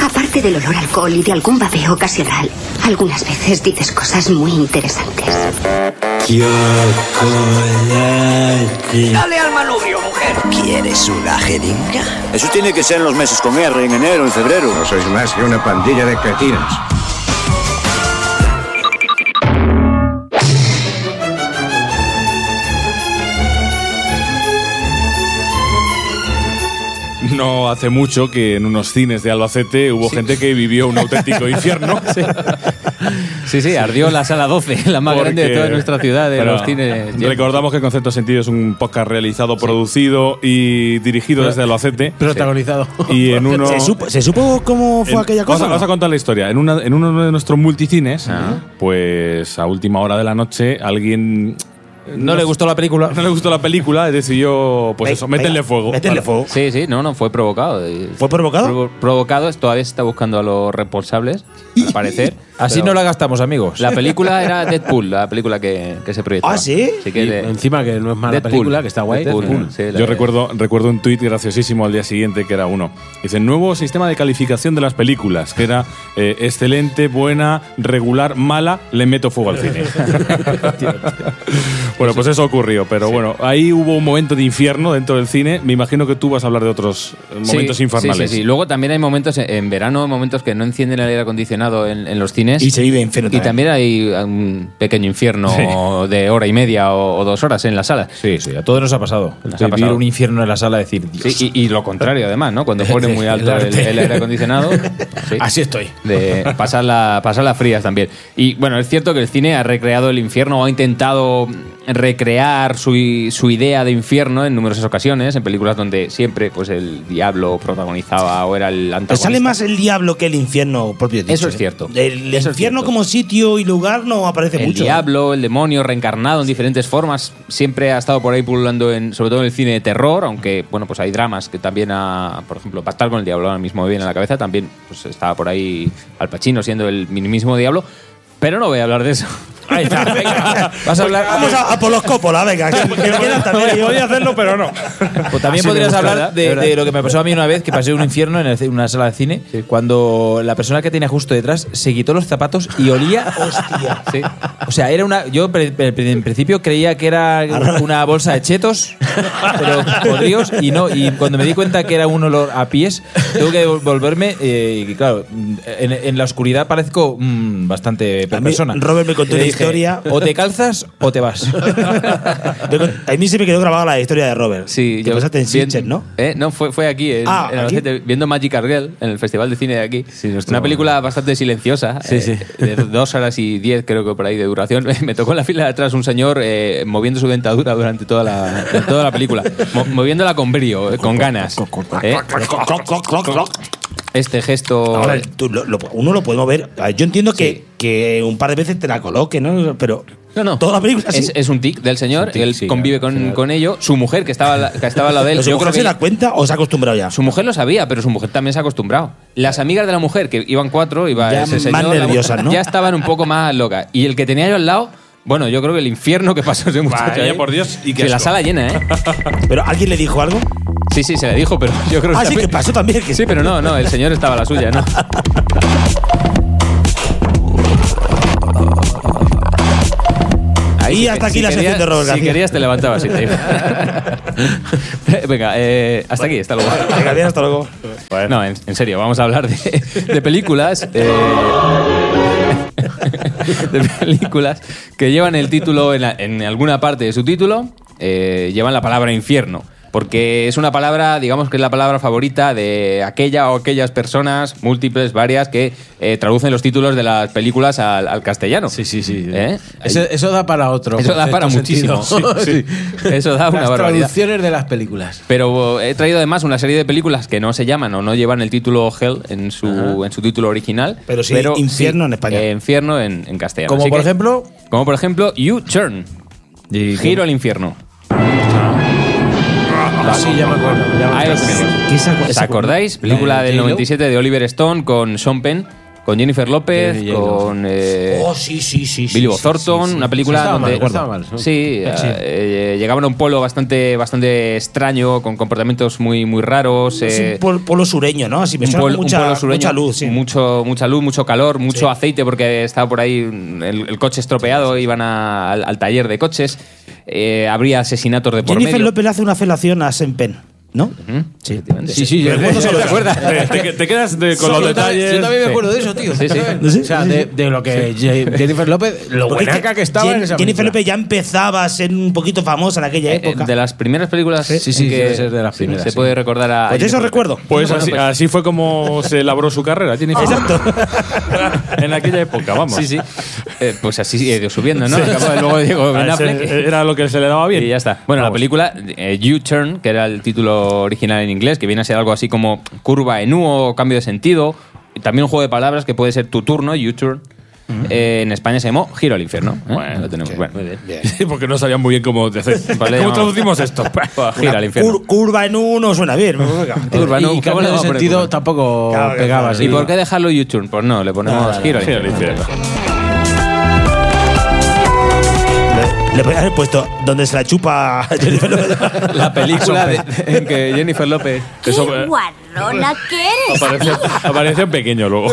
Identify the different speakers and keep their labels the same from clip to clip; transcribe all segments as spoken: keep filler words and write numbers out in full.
Speaker 1: Aparte del olor a alcohol y de algún babeo ocasional, algunas veces dices cosas muy interesantes.
Speaker 2: Chocolate.
Speaker 3: Dale al manubrio, mujer.
Speaker 2: ¿Quieres una jeringa?
Speaker 4: Eso tiene que ser en los meses con R, en enero, en febrero.
Speaker 5: No sois más que una pandilla de cretinos.
Speaker 6: No hace mucho que en unos cines de Albacete hubo sí. gente que vivió un auténtico infierno.
Speaker 7: Sí. sí, sí, ardió la sala doce, la más Porque, grande de toda nuestra ciudad, de los cines.
Speaker 6: Recordamos que Concepto Sentido es un podcast realizado, sí. producido y dirigido pero, desde Albacete.
Speaker 8: Protagonizado.
Speaker 6: Y en uno,
Speaker 8: ¿Se, supo, ¿Se supo cómo fue en, aquella cosa?
Speaker 6: Vamos a, vamos a contar la historia. En, una, en uno de nuestros multicines, ah. pues a última hora de la noche, alguien...
Speaker 8: No, no le gustó la película.
Speaker 6: No le gustó la película y decidió, pues eso, métele fuego.
Speaker 8: Métele fuego.
Speaker 7: Sí, sí, no, no, fue provocado.
Speaker 8: ¿Fue provocado?
Speaker 7: Pro, provocado, todavía se está buscando a los responsables, al parecer.
Speaker 8: Así no la gastamos, amigos.
Speaker 7: La película era Deadpool, la película que, que se proyectaba.
Speaker 8: ¿Ah, sí?
Speaker 7: sí que de,
Speaker 8: encima que no es mala
Speaker 7: Deadpool,
Speaker 8: película, que está guay.
Speaker 7: Deadpool,
Speaker 8: Deadpool.
Speaker 7: Sí,
Speaker 6: Yo recuerdo, recuerdo un tuit graciosísimo al día siguiente que era uno. Dice, nuevo sistema de calificación de las películas, que era eh, excelente, buena, regular, mala, le meto fuego al cine. Bueno, pues eso ocurrió. Pero sí. bueno, ahí hubo un momento de infierno dentro del cine. Me imagino que tú vas a hablar de otros momentos
Speaker 7: sí,
Speaker 6: infernales.
Speaker 7: Sí, sí, sí. Luego también hay momentos, en verano, momentos que no encienden el aire acondicionado en, en los cines.
Speaker 8: Y se vive infierno
Speaker 7: Y también hay un pequeño infierno sí. de hora y media o, o dos horas en la sala.
Speaker 8: Sí, sí, a todos nos ha pasado. Nos
Speaker 7: ha
Speaker 8: vivir
Speaker 7: pasado.
Speaker 8: un infierno en la sala, decir, Dios.
Speaker 7: Sí, y, y lo contrario, además, ¿no? Cuando pone muy alto el, el aire acondicionado. Sí,
Speaker 8: así estoy.
Speaker 7: De pasarla, pasarla frías también. Y bueno, es cierto que el cine ha recreado el infierno o ha intentado recrear su, su idea de infierno en numerosas ocasiones, en películas donde siempre pues el diablo protagonizaba o era el antagonista.
Speaker 8: Pero sale más el diablo que el infierno propio dicho.
Speaker 7: Eso es cierto.
Speaker 8: El
Speaker 7: Eso
Speaker 8: infierno
Speaker 7: es cierto.
Speaker 8: como sitio y lugar no aparece
Speaker 7: el
Speaker 8: mucho.
Speaker 7: El diablo, el demonio reencarnado en diferentes formas, siempre ha estado por ahí pululando, en, sobre todo en el cine de terror, aunque bueno, pues hay dramas que también, ha, por ejemplo, Pactar con el diablo ahora mismo me viene a la cabeza, también pues estaba por ahí Al Pacino siendo el mismísimo diablo, pero no voy a hablar de eso.
Speaker 8: Ahí está, venga. Vas a hablar. Vamos a, a por los Coppola, venga. Que, que quieran también.
Speaker 6: Voy a hacerlo, pero no.
Speaker 8: Pues también así podrías hablar ¿verdad? De, de lo que me pasó a mí una vez, que pasé un infierno en, el, en una sala de cine, sí. cuando la persona que tenía justo detrás se quitó los zapatos y olía. Hostia. Sí. O sea, era una. Yo en principio creía que era una bolsa de chetos, pero podridos, y no. Y cuando me di cuenta que era un olor a pies, tengo que volverme. Eh, y claro, en, en la oscuridad parezco mmm, bastante persona.
Speaker 9: Robert me contó una historia.
Speaker 8: O te calzas o te vas.
Speaker 9: A mí se me quedó grabada la historia de Robert.
Speaker 7: Sí,
Speaker 9: que
Speaker 7: yo
Speaker 9: pasaste en Sitges, ¿no?
Speaker 7: Eh, no, fue, fue aquí, en,
Speaker 9: ah,
Speaker 7: en
Speaker 9: ¿aquí?
Speaker 7: Albacete, viendo Magical Girl en el Festival de Cine de aquí.
Speaker 8: Sí,
Speaker 7: una película bastante silenciosa,
Speaker 8: sí,
Speaker 7: eh,
Speaker 8: sí.
Speaker 7: de dos horas y diez, creo que por ahí de duración. Me tocó en la fila de atrás un señor eh, moviendo su dentadura durante toda la, toda la película. Mo moviéndola con brío, eh, con ganas. ¿Eh? Este gesto.
Speaker 9: Ahora, tú, lo, lo, uno lo podemos ver. Yo entiendo que, sí. que un par de veces te la coloque, ¿no? Pero.
Speaker 7: No, no.
Speaker 9: Toda la película
Speaker 7: es, es un tic del señor,
Speaker 9: tic,
Speaker 7: él
Speaker 9: sí,
Speaker 7: convive
Speaker 9: claro,
Speaker 7: con,
Speaker 9: claro.
Speaker 7: con ello. Su mujer, que estaba, que estaba al lado de él.
Speaker 9: ¿Su
Speaker 7: yo
Speaker 9: mujer
Speaker 7: creo que
Speaker 9: se da cuenta o se ha acostumbrado ya?
Speaker 7: Su mujer lo sabía, pero su mujer también se ha acostumbrado. Las amigas de la mujer, que iban cuatro, iba
Speaker 9: ya
Speaker 7: ese señor.
Speaker 9: Más nerviosas, ¿no?
Speaker 7: Ya estaban un poco más locas. Y el que tenía yo al lado. Bueno, yo creo que el infierno que pasó ese muchacho.
Speaker 6: Vaya, por Dios. Y
Speaker 7: que la sala llena, ¿eh?
Speaker 9: ¿Pero alguien le dijo algo?
Speaker 7: Sí, sí, se le dijo, pero yo creo que.
Speaker 9: Ah, sí, que pasó también. Que...
Speaker 7: Sí, pero no, no, el señor estaba a la suya, ¿no?
Speaker 9: Ahí, y hasta aquí si la sección de Robert García.
Speaker 7: Si querías, te levantabas y te iba. Venga, eh, hasta aquí, hasta luego.
Speaker 9: Venga, bien, hasta luego.
Speaker 7: Bueno. No, en, en serio, vamos a hablar de, de películas. Eh, de películas que llevan el título, en, la, en alguna parte de su título, eh, llevan la palabra infierno. Porque es una palabra, digamos que es la palabra favorita de aquella o aquellas personas, múltiples, varias, que eh, traducen los títulos de las películas al, al castellano.
Speaker 8: Sí, sí, sí.
Speaker 7: ¿Eh?
Speaker 8: Eso, eso da para otro.
Speaker 7: Eso da para muchísimo. Sí, sí. Eso da una
Speaker 8: las
Speaker 7: barbaridad.
Speaker 8: Las traducciones de las películas.
Speaker 7: Pero he traído además una serie de películas que no se llaman o no llevan el título Hell en su, en su título original.
Speaker 9: Pero sí, pero infierno sí, en español.
Speaker 7: Eh, infierno en, en castellano.
Speaker 8: Como
Speaker 7: Así
Speaker 8: por
Speaker 7: que,
Speaker 8: ejemplo.
Speaker 7: Como por ejemplo, U-Turn. Giro al infierno.
Speaker 8: Ah, sí, ya me acuerdo. Ya me acuerdo.
Speaker 7: ¿Os acordáis? Película del noventa y siete de Oliver Stone con Sean Penn. con Jennifer López,
Speaker 3: Jenny
Speaker 7: con eh,
Speaker 9: Oh, sí, sí, sí.
Speaker 7: Billy
Speaker 9: sí,
Speaker 7: Bob Thornton,
Speaker 9: sí, sí, sí.
Speaker 7: una película
Speaker 3: No estaba
Speaker 7: donde
Speaker 3: mal, no estaba mal, ¿no?
Speaker 7: sí, eh, eh, llegaban a un pueblo bastante bastante extraño, con comportamientos muy muy raros.
Speaker 9: Es
Speaker 7: eh,
Speaker 9: un pueblo, pueblo sureño, ¿no? Así me
Speaker 7: un
Speaker 9: suena
Speaker 7: pueblo,
Speaker 9: con
Speaker 7: un
Speaker 9: mucha,
Speaker 7: pueblo sureño,
Speaker 9: mucha luz, sí.
Speaker 7: mucho, mucha luz, mucho calor, mucho
Speaker 9: Sí.
Speaker 7: aceite porque estaba por ahí el, el coche estropeado, iban a- al, al taller de coches, eh, habría asesinatos de por
Speaker 9: Jennifer
Speaker 7: medio.
Speaker 9: López le hace una felación a Sean Penn, ¿no? Sí,
Speaker 7: Sí, sí, yo-
Speaker 9: Recuerdo solo
Speaker 7: ¿te
Speaker 9: eso.
Speaker 7: acuerdas?
Speaker 6: Te, te- te quedas de- con los
Speaker 3: Yo también-
Speaker 6: detalles.
Speaker 3: Yo también me
Speaker 7: Sí.
Speaker 3: acuerdo de eso, tío.
Speaker 7: Sí, sí.
Speaker 9: ¿Sí?
Speaker 3: O sea, de, de lo que Je- Jennifer López, lo
Speaker 9: Porque es
Speaker 3: buenaca que estaba
Speaker 9: Jen-
Speaker 3: en esa
Speaker 9: Jennifer
Speaker 3: película.
Speaker 9: López ya empezaba a ser un poquito famosa en aquella
Speaker 7: Eh,
Speaker 9: época.
Speaker 7: de las primeras películas
Speaker 3: Sí, sí,
Speaker 7: en que
Speaker 3: debe ser de las
Speaker 7: sí,
Speaker 3: primeras,
Speaker 7: se
Speaker 3: sí.
Speaker 7: puede recordar a
Speaker 9: Pues de eso
Speaker 7: Jennifer López.
Speaker 9: recuerdo.
Speaker 6: Pues
Speaker 7: Bueno,
Speaker 6: así,
Speaker 7: pues-
Speaker 6: así fue como se labró su carrera, Jennifer.
Speaker 9: Exacto.
Speaker 6: en aquella época, vamos.
Speaker 7: Sí, sí. Eh, pues así ha ido subiendo, ¿no? Acabó de luego Diego Ben
Speaker 6: Ah, ese-
Speaker 7: Affleck.
Speaker 6: Era lo que se le daba bien.
Speaker 7: Y ya está. Bueno,
Speaker 6: Vamos.
Speaker 7: la película eh, U-Turn, que era el título original en inglés, que viene a ser algo así como curva en U o cambio de sentido. Y también un juego de palabras que puede ser tu turno, U-Turn. Eh, en España se llamó Giro al infierno. ¿eh?
Speaker 6: Bueno,
Speaker 7: lo tenemos. Bueno,
Speaker 6: Sí, porque no sabían muy bien cómo, hacer.
Speaker 7: Vale,
Speaker 6: ¿Cómo
Speaker 7: llamamos.
Speaker 6: traducimos esto.
Speaker 7: Pues, Gira al infierno.
Speaker 9: Cur- curva en uno suena bien.
Speaker 7: Curva, ¿no?
Speaker 3: Y
Speaker 7: ¿Cómo le
Speaker 3: cambio de
Speaker 7: vamos a poner
Speaker 3: sentido
Speaker 7: curva?
Speaker 3: tampoco
Speaker 9: Claro, claro,
Speaker 3: pegaba
Speaker 9: claro.
Speaker 3: así.
Speaker 7: ¿Y por qué dejarlo U-Turn? Pues no, le ponemos
Speaker 9: No, no, no,
Speaker 7: Giro al
Speaker 6: Giro al
Speaker 7: infierno.
Speaker 6: infierno.
Speaker 9: Le, le podías haber puesto donde se la chupa Jennifer López.
Speaker 7: La película de- en que Jennifer López.
Speaker 6: Eso,
Speaker 10: ¡Qué
Speaker 6: eh,
Speaker 10: guarrona que eres!
Speaker 6: apareció, apareció en pequeño luego.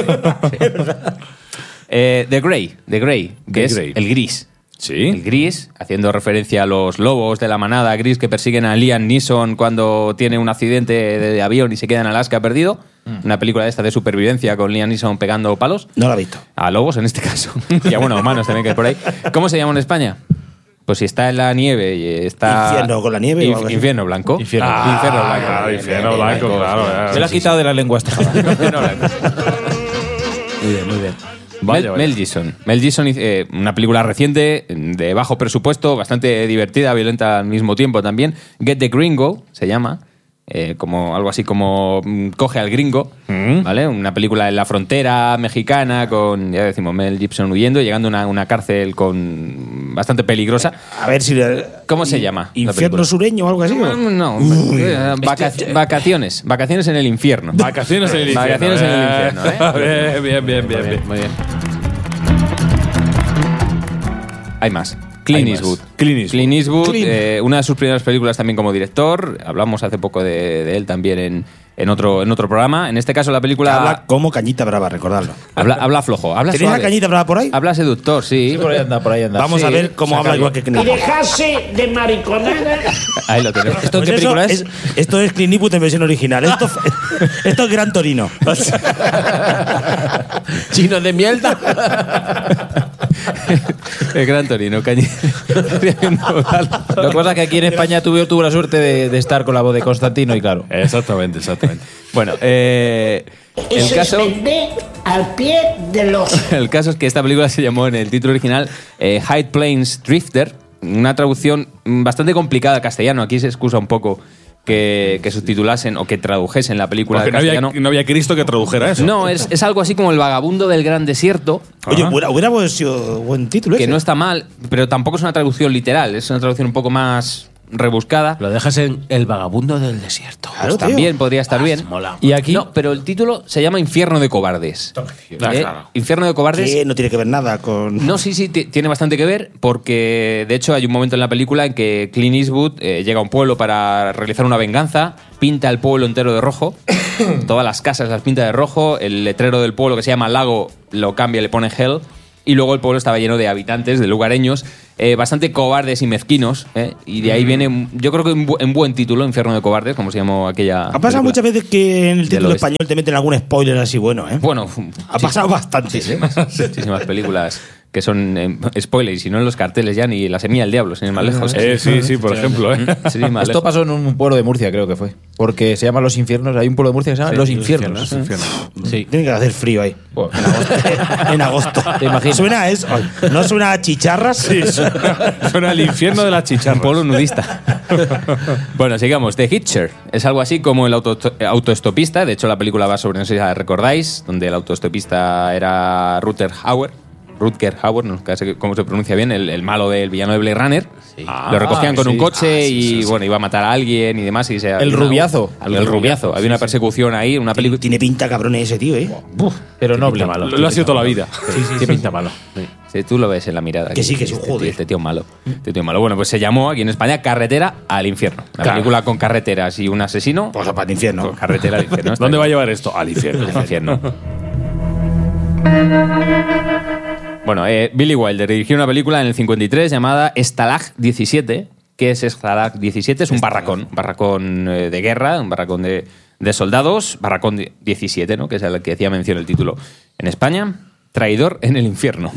Speaker 7: Eh, The Grey, The Grey, que
Speaker 6: The
Speaker 7: es
Speaker 6: Grey.
Speaker 7: el gris.
Speaker 6: Sí.
Speaker 7: El gris, haciendo referencia a los lobos de la manada gris que persiguen a Liam Neeson cuando tiene un accidente de, de avión y se queda en Alaska perdido. Una película de esta de supervivencia con Liam Neeson pegando palos.
Speaker 9: No la he visto.
Speaker 7: A lobos en este caso. Y a bueno, humanos también que hay por ahí. ¿Cómo se llama en España? Pues si está en la nieve y está.
Speaker 9: Infierno con la nieve o
Speaker 7: Inf-
Speaker 9: algo así.
Speaker 7: infierno blanco.
Speaker 8: Infierno.
Speaker 6: Ah,
Speaker 7: infierno blanco.
Speaker 6: claro, infierno blanco, claro.
Speaker 8: Se la ha quitado de la lengua esta jada.
Speaker 7: Infierno blanco.
Speaker 3: Muy bien, muy bien.
Speaker 6: Vaya,
Speaker 7: Mel,
Speaker 6: vaya.
Speaker 7: Mel Gibson. Mel Gibson, eh, una película reciente, de bajo presupuesto, bastante divertida, violenta al mismo tiempo también. Get the Gringo, se llama. Eh, como algo así como mm, Coge al Gringo,
Speaker 6: Mm.
Speaker 7: ¿vale? Una película en la frontera mexicana con, ya decimos, Mel Gibson huyendo, llegando a una, una cárcel con bastante peligrosa.
Speaker 9: A ver si. le-
Speaker 7: ¿Cómo se llama la
Speaker 9: ¿Infierno
Speaker 7: película?
Speaker 9: sureño o algo así? ¿o?
Speaker 7: No, eh, vaca- vacaciones. Vacaciones en el infierno.
Speaker 6: Vacaciones en el infierno.
Speaker 7: Vacaciones en el infierno, ¿eh?
Speaker 6: Bien, bien, bien, bien. bien.
Speaker 7: Muy bien. Hay más. Clint
Speaker 6: Hay más.
Speaker 7: Eastwood.
Speaker 6: Clint Eastwood.
Speaker 7: Clint Eastwood,
Speaker 9: Clint.
Speaker 7: eh, una de sus primeras películas también como director. Hablamos hace poco de, de él también en, en, otro, en otro programa. En este caso la película
Speaker 9: Habla como cañita brava, recordadlo.
Speaker 7: habla, habla flojo, habla
Speaker 9: ¿Tenéis la
Speaker 7: suave.
Speaker 9: cañita brava por ahí?
Speaker 7: Habla seductor, sí.
Speaker 8: Sí, por ahí anda, por ahí anda.
Speaker 9: Vamos
Speaker 7: sí,
Speaker 9: a ver cómo habla igual que Clint.
Speaker 11: Dejase de mariconada.
Speaker 7: Ahí lo tenemos.
Speaker 8: ¿Esto en
Speaker 9: Pues
Speaker 8: qué
Speaker 9: eso
Speaker 8: película es?
Speaker 9: Esto es Clint Eastwood en versión original. Esto, esto es Gran Torino.
Speaker 3: Chino de mierda.
Speaker 7: El Gran Torino, cañi.
Speaker 8: Lo que pasa es que aquí en España tuve, tuve la suerte de, de estar con la voz de Constantino y claro.
Speaker 6: Exactamente, exactamente.
Speaker 7: Bueno, eh, el
Speaker 11: Eso
Speaker 7: caso...
Speaker 11: es vender al pie del oso.
Speaker 7: El caso es que esta película se llamó en el título original eh, High Plains Drifter, una traducción mm, bastante complicada al castellano. Aquí se excusa un poco que, que subtitulasen o que tradujesen la película
Speaker 6: Porque
Speaker 7: al
Speaker 6: no había,
Speaker 7: castellano.
Speaker 6: no había Cristo que tradujera eso.
Speaker 7: No, es, es algo así como El vagabundo del gran desierto,
Speaker 9: Oye, hubiera, hubiera sido buen título
Speaker 7: que
Speaker 9: ese.
Speaker 7: no está mal, pero tampoco es una traducción literal, es una traducción un poco más rebuscada.
Speaker 3: Lo dejas en El vagabundo del desierto.
Speaker 9: Claro,
Speaker 7: Pues
Speaker 9: tío.
Speaker 7: también podría estar
Speaker 3: Ah,
Speaker 7: bien.
Speaker 3: se mola.
Speaker 8: Y aquí.
Speaker 7: No, pero el título se llama Infierno de Cobardes.
Speaker 6: Ah,
Speaker 7: ¿Eh?
Speaker 6: claro.
Speaker 7: Infierno de Cobardes.
Speaker 9: Que no tiene que ver nada con.
Speaker 7: No, sí, sí, ti- tiene bastante que ver porque de hecho hay un momento en la película en que Clint Eastwood eh, llega a un pueblo para realizar una venganza, pinta el pueblo entero de rojo, todas las casas las pinta de rojo, el letrero del pueblo que se llama Lago lo cambia, le pone Hell, y luego el pueblo estaba lleno de habitantes, de lugareños, eh, bastante cobardes y mezquinos, ¿eh? Y de ahí viene, yo creo que en, bu- en buen título, Infierno de Cobardes, como se llamó aquella...
Speaker 9: Ha pasado
Speaker 7: película.
Speaker 9: muchas veces que en el
Speaker 7: Del
Speaker 9: título
Speaker 7: oeste.
Speaker 9: español te meten algún spoiler así bueno, ¿eh?
Speaker 7: Bueno,
Speaker 9: Ha pasado bastantes, ¿eh?
Speaker 7: muchísimas películas que son eh, spoilers, y si no en los carteles ya ni La semilla del diablo, sin ir más lejos.
Speaker 6: Eh, sí, sí, por ejemplo. ¿eh?
Speaker 7: Sin ir más
Speaker 8: Esto
Speaker 7: lejos.
Speaker 8: pasó en un pueblo de Murcia, creo que fue. Porque se llama Los Infiernos. Hay un pueblo de Murcia que se llama
Speaker 7: Sí,
Speaker 8: Los
Speaker 7: Los
Speaker 8: Infiernos.
Speaker 3: Sí.
Speaker 9: Tiene que hacer frío ahí.
Speaker 8: Bueno,
Speaker 9: En agosto.
Speaker 8: Te imaginas.
Speaker 9: Suena a eso. ¿No suena a chicharras?
Speaker 6: Sí, suena, suena el infierno de la chicharra.
Speaker 7: Un pueblo nudista. Bueno, sigamos. The Hitcher es algo así como el auto, autoestopista. De hecho, la película va sobre, no sé si la recordáis, donde el autoestopista era Rutger Hauer. Rutger Hauer, no sé cómo se pronuncia bien, el, el malo del villano de Blade Runner.
Speaker 3: Sí.
Speaker 6: Ah,
Speaker 7: lo recogían con
Speaker 3: sí.
Speaker 7: un coche
Speaker 3: Ah, sí,
Speaker 7: y
Speaker 3: sí, sí.
Speaker 7: bueno, iba a matar a alguien y demás. Y se,
Speaker 8: El rubiazo.
Speaker 7: El, el rubiazo. Había una persecución ahí, una película.
Speaker 9: Tiene pinta cabrón ese tío, ¿eh?
Speaker 8: Pero noble.
Speaker 3: malo.
Speaker 6: Lo, lo ha sido toda la vida.
Speaker 3: Sí, sí, sí. pinta malo. Sí.
Speaker 7: Sí, tú lo ves en la mirada.
Speaker 9: Que sí, que sí,
Speaker 7: este,
Speaker 9: joder.
Speaker 7: tío- Este tío es malo. Este tío es malo. Bueno, pues se llamó aquí en España Carretera al Infierno. La
Speaker 6: Claro.
Speaker 7: película con carreteras y un asesino.
Speaker 9: Pues para el infierno.
Speaker 7: Con carretera al infierno. Está
Speaker 6: ¿Dónde va a
Speaker 7: bien.
Speaker 6: llevar esto? Al infierno.
Speaker 7: Al infierno. Bueno, eh, Billy Wilder dirigió una película en el cincuenta y tres llamada Stalag diecisiete. ¿Qué es Stalag diecisiete? Es un barracón. Un barracón eh, de guerra, un barracón de, de soldados. Barracón de- diecisiete, ¿no? Que es el que hacía mención el título. En España, Traidor en el infierno.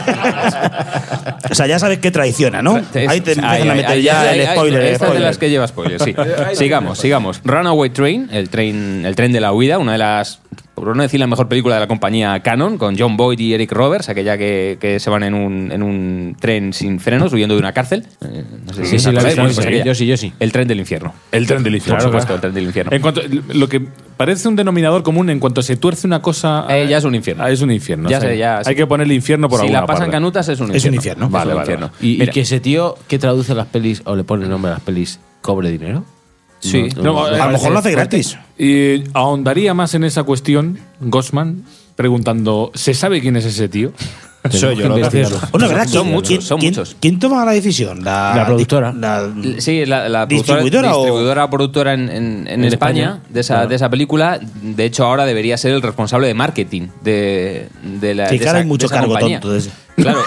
Speaker 9: O sea, ya sabes que traiciona, ¿no?
Speaker 7: Es-
Speaker 9: Ahí te empiezan
Speaker 7: ay,
Speaker 9: a
Speaker 7: ay,
Speaker 9: meter
Speaker 7: ay,
Speaker 9: ya
Speaker 7: ay,
Speaker 9: el
Speaker 7: ay,
Speaker 9: spoiler. el
Speaker 7: Esta es de
Speaker 9: spoiler.
Speaker 7: las que lleva spoilers, sí. sigamos, sigamos. Runaway Train, el tren, el tren de la huida, una de las, por no decir la mejor película de la compañía Canon, con John Boyd y Eric Roberts, aquella que, que se van en un, en un tren sin frenos huyendo de una cárcel. Eh, no sé
Speaker 3: Sí,
Speaker 7: si
Speaker 3: sí,
Speaker 7: os
Speaker 3: la he
Speaker 7: acordáis.
Speaker 3: visto,
Speaker 7: Bueno,
Speaker 3: sí,
Speaker 7: pues
Speaker 3: sí.
Speaker 7: aquella.
Speaker 3: Yo sí, yo sí.
Speaker 7: El tren del infierno.
Speaker 6: El tren del infierno.
Speaker 7: Por supuesto, el tren del infierno.
Speaker 6: En cuanto, lo que parece un denominador común, en cuanto se tuerce una cosa.
Speaker 7: Eh, ya es un infierno.
Speaker 6: Ah, es un infierno.
Speaker 7: Ya
Speaker 6: sí.
Speaker 7: sé, ya,
Speaker 6: Hay
Speaker 7: sí.
Speaker 6: que ponerle infierno por
Speaker 7: si
Speaker 6: alguna
Speaker 7: la pasan
Speaker 6: parte.
Speaker 7: canutas es un infierno.
Speaker 9: Es un infierno.
Speaker 7: Es
Speaker 6: Vale,
Speaker 7: un
Speaker 6: vale,
Speaker 7: infierno.
Speaker 3: Y, y
Speaker 7: Mira,
Speaker 3: que ese tío que traduce las pelis o le pone nombre a las pelis cobre dinero.
Speaker 7: Sí.
Speaker 6: No,
Speaker 9: A lo mejor lo hace gratis.
Speaker 6: Y ahondaría más en esa cuestión, Gossman, preguntando: ¿se sabe quién es ese tío?
Speaker 8: Soy yo, lo gracioso.
Speaker 9: Bueno, ¿verdad?
Speaker 7: Son
Speaker 9: ¿Quién-
Speaker 7: muchos,
Speaker 9: quién-
Speaker 7: son
Speaker 9: quién-
Speaker 7: muchos.
Speaker 9: ¿Quién toma la decisión? La,
Speaker 3: La productora.
Speaker 9: la-
Speaker 7: Sí, la, la
Speaker 9: ¿Distribuidora
Speaker 7: productora,
Speaker 9: o-
Speaker 7: distribuidora productora en, en- en
Speaker 3: En
Speaker 7: España,
Speaker 3: España,
Speaker 7: de, esa,
Speaker 3: claro.
Speaker 7: de esa película. De hecho, ahora debería ser el responsable de marketing de, de la
Speaker 9: Sí,
Speaker 7: de
Speaker 9: que ahora
Speaker 7: esa-
Speaker 9: hay mucho
Speaker 7: de esa
Speaker 9: cargo
Speaker 7: compañía.
Speaker 9: tonto de ese.
Speaker 7: Claro,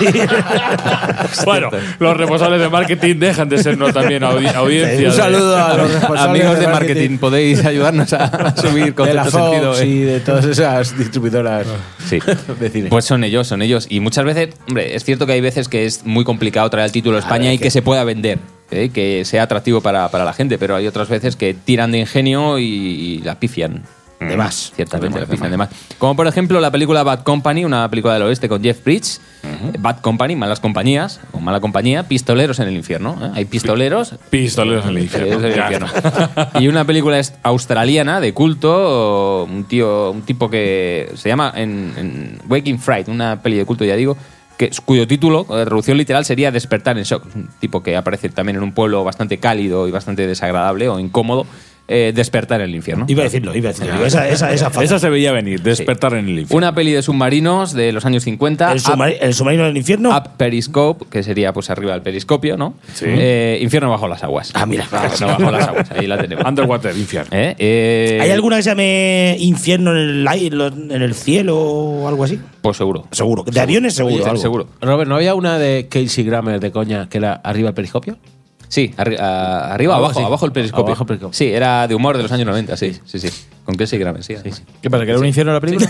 Speaker 7: y,
Speaker 6: Bueno, los responsables de marketing dejan de sernos también audi- audiencia.
Speaker 3: Un saludo a los responsables
Speaker 7: amigos de marketing, podéis ayudarnos a, a subir
Speaker 3: de
Speaker 7: con
Speaker 3: la
Speaker 7: cierto sentido.
Speaker 3: Fox
Speaker 7: eh.
Speaker 3: y de todas esas distribuidoras
Speaker 7: Sí.
Speaker 3: de cine.
Speaker 7: Pues son ellos, son ellos. Y muchas veces, hombre, es cierto que hay veces que es muy complicado traer el título a España y que se pueda vender, ¿eh? Que sea atractivo para, para la gente, pero hay otras veces que tiran de ingenio y, y la pifian.
Speaker 9: De más.
Speaker 7: Ciertamente, la pifian de más. Como por ejemplo la película Bad Company, una película del oeste con Jeff Bridges. Bad Company, malas compañías, o mala compañía, pistoleros en el infierno. ¿eh? Hay pistoleros.
Speaker 6: Pistoleros en el infierno.
Speaker 7: Pistoleros en el infierno. Y una película es australiana de culto, un tío, un tipo que se llama en, en Waking Fright, una peli de culto, ya digo, que, cuyo título, de traducción literal, sería Despertar en Shock. Un tipo que aparece también en un pueblo bastante cálido y bastante desagradable o incómodo. Eh, despertar en el infierno.
Speaker 9: Iba a decirlo, iba a decirlo. Digo, Esa, esa, esa fácil.
Speaker 6: Esa se veía venir, despertar en el infierno.
Speaker 7: Una peli de submarinos de los años cincuenta.
Speaker 9: el, submari- el submarino del infierno.
Speaker 7: Up Periscope, que sería pues arriba del periscopio, ¿no?
Speaker 6: Sí.
Speaker 7: Eh, infierno bajo las aguas.
Speaker 9: Ah, mira.
Speaker 7: Infierno bajo las aguas, ahí la tenemos.
Speaker 6: Underwater, infierno.
Speaker 7: ¿Eh? Eh,
Speaker 9: ¿Hay alguna que se llame infierno en el aire, en el cielo o algo así?
Speaker 7: Pues seguro.
Speaker 9: Seguro. De aviones seguro.
Speaker 7: Oye,
Speaker 9: algo.
Speaker 7: seguro.
Speaker 3: Robert, ¿no había una de Casey Grammer de coña que era arriba el periscopio?
Speaker 7: Sí, arri- a- arriba o
Speaker 3: Abajo,
Speaker 7: abajo,
Speaker 3: sí.
Speaker 7: abajo el periscopio.
Speaker 3: Abajo el periscopio.
Speaker 7: Sí, era de humor de los años noventa, sí, sí, sí. Con Kelsey Grammer, sí. sí.
Speaker 8: ¿Qué pasa? ¿Que era un infierno la película?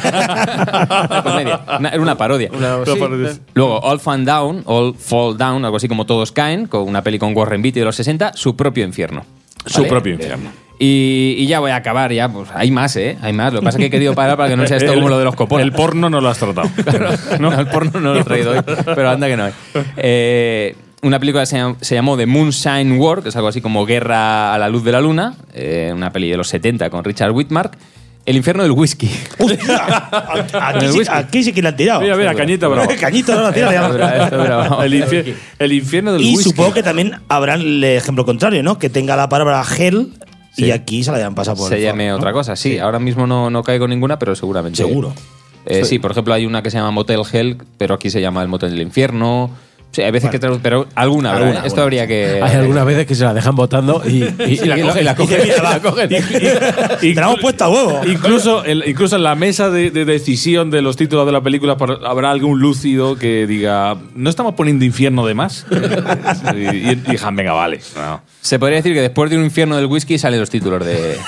Speaker 7: Una comedia. Una- era una parodia.
Speaker 3: Una- sí, pero-
Speaker 7: Luego, All Fall Down, All Fall Down, algo así como Todos Caen, con una peli con Warren Beatty de los sesenta, Su propio infierno.
Speaker 6: Su
Speaker 7: ¿Vale?
Speaker 6: propio infierno.
Speaker 7: Y, y ya voy a acabar, ya, pues hay más, ¿eh? Hay más. Lo que pasa es que he querido parar para que no sea esto
Speaker 6: El-
Speaker 7: como lo de los copones.
Speaker 6: El porno no lo has tratado.
Speaker 7: No, el porno no lo he traído hoy, pero anda que no hay. Eh, una película que se, llam- se llamó The Moonshine War, que es algo así como Guerra a la luz de la luna, eh, una peli de los setenta con Richard Whitmark. El infierno del whisky.
Speaker 9: ¡Hostia! Aquí,
Speaker 7: El
Speaker 9: sí,
Speaker 7: whisky.
Speaker 9: aquí sí que le han tirado.
Speaker 6: Mira, mira, cañita brava.
Speaker 9: Cañita, no la tira.
Speaker 7: Esto era- esto era-
Speaker 6: El, infier- el infierno del
Speaker 9: Y
Speaker 6: whisky.
Speaker 9: supongo que también habrá el ejemplo contrario, ¿no? Que tenga la palabra hell y
Speaker 7: Sí.
Speaker 9: aquí se la hayan pasado por
Speaker 7: se
Speaker 9: el
Speaker 7: llame
Speaker 9: forro, ¿no?
Speaker 7: otra cosa. Sí, ahora mismo no, no caigo ninguna, pero seguramente.
Speaker 9: Seguro.
Speaker 7: Eh, sí, por ejemplo, hay una que se llama Motel Hell, pero aquí se llama el Motel del Infierno. Sí, hay veces que tradu- pero alguna, habrá,
Speaker 9: Alguna,
Speaker 7: ¿eh? Esto
Speaker 9: alguna.
Speaker 7: habría que.
Speaker 3: Hay algunas veces que se la dejan votando y, y, y la cogen.
Speaker 7: y la cogen.
Speaker 9: Mira, va, y- y- y te la hemos puesto a huevo.
Speaker 6: Incluso, el- incluso en la mesa de, de decisión de los títulos de la película por- habrá algún lúcido que diga: ¿no estamos poniendo infierno de más? y, y, y digan, venga, vale. No.
Speaker 7: Se podría decir que después de un infierno del whisky salen los títulos de,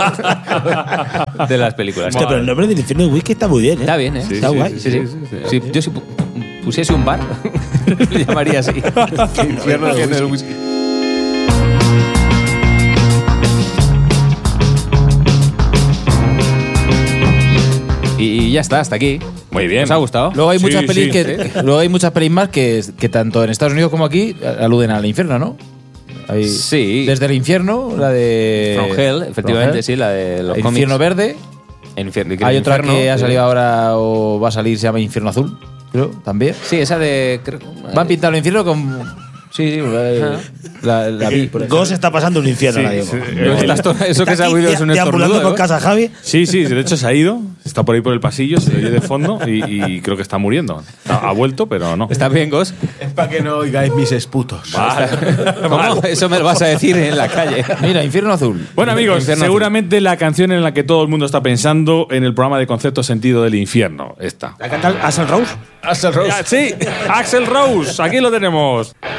Speaker 7: de las películas.
Speaker 9: Hostia, pero el nombre del infierno de whisky está muy bien, ¿eh?
Speaker 7: Está bien, ¿eh?
Speaker 9: Está
Speaker 6: sí,
Speaker 9: guay.
Speaker 7: Sí, sí. Si yo si pu- pusiese un bar, le llamaría así. Infierno del whisky. Y ya está, hasta aquí.
Speaker 6: Muy bien.
Speaker 7: ¿Os ha gustado?
Speaker 8: Luego hay
Speaker 6: Sí,
Speaker 8: muchas pelis
Speaker 6: sí.
Speaker 8: que luego hay muchas pelis más que, que tanto en Estados Unidos como aquí aluden al infierno, ¿no? Hay
Speaker 7: Sí.
Speaker 8: Desde el infierno, la de
Speaker 7: From Hell, efectivamente,
Speaker 8: From Hell.
Speaker 7: sí, la de los
Speaker 8: El
Speaker 7: cómics.
Speaker 8: infierno verde.
Speaker 7: En infierno.
Speaker 8: Hay otra
Speaker 7: Infierno,
Speaker 8: que ha
Speaker 7: eh,
Speaker 8: salido ahora o va a salir, se llama Infierno Azul, creo, también.
Speaker 7: Sí, esa de. Creo,
Speaker 8: Van pintando el infierno con. Sí, sí, la, la, la vi. Por ejemplo.
Speaker 9: Ghost está pasando un infierno
Speaker 6: Sí,
Speaker 9: ahora mismo.
Speaker 6: sí.
Speaker 7: Pero estás to- eso que se ha
Speaker 9: aquí
Speaker 7: oído
Speaker 9: de-
Speaker 7: es un
Speaker 9: deambulando
Speaker 7: estornudo.
Speaker 9: con
Speaker 7: ¿eh?
Speaker 9: casa Javi.
Speaker 6: Sí, sí, de hecho se ha ido. Está por ahí por el pasillo, se le oye de fondo y, y creo que está muriendo. Ha, ha vuelto, pero no.
Speaker 7: ¿Estás bien, Gos?
Speaker 3: Es para que no oigáis mis esputos.
Speaker 7: ¿Cómo? Eso me lo vas a decir en la calle.
Speaker 8: Mira, Infierno Azul.
Speaker 6: Bueno, amigos,
Speaker 7: Infierno
Speaker 6: seguramente la canción en la que todo el mundo está pensando en el programa de concepto sentido del infierno. Esta.
Speaker 9: ¿La canta Axl Rose?
Speaker 6: Axel Rose. Sí, Axel Rose. Aquí lo tenemos.